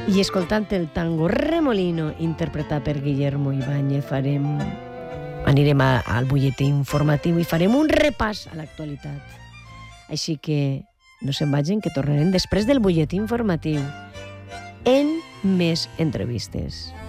I escoltant el tango Remolino, interpretat per Guillermo Ibáñez, anirem al butlletí informatiu i farem un repàs a l'actualitat. Així que no se'n vagin, que tornarem després del butlletí informatiu en més entrevistes.